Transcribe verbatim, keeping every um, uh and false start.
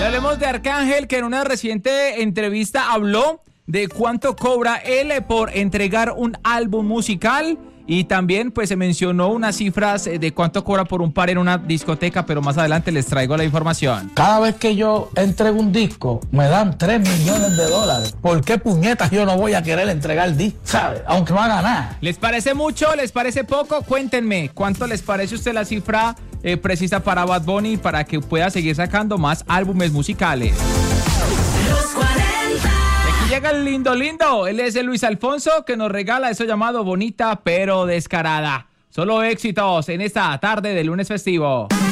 Y hablemos de Arcángel, que en una reciente entrevista habló de cuánto cobra él por entregar un álbum musical. Y también pues se mencionó unas cifras de cuánto cobra por un par en una discoteca, pero más adelante les traigo la información. Cada vez que yo entrego un disco, me dan tres millones de dólares. ¿Por qué puñetas yo no voy a querer entregar disco? ¿Sabes? Aunque no haga nada. ¿Les parece mucho? ¿Les parece poco? Cuéntenme, ¿cuánto les parece a usted la cifra eh, precisa para Bad Bunny para que pueda seguir sacando más álbumes musicales? Los cuarenta. Llega el lindo lindo, él es el Luis Alfonso que nos regala eso llamado Bonita pero Descarada. Solo éxitos en esta tarde de lunes festivo.